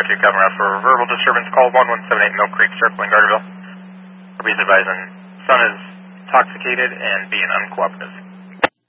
Rescue coming out for verbal disturbance. Call 1178 Mill Creek, circling Garterville. Please advise on son is intoxicated and being uncooperative.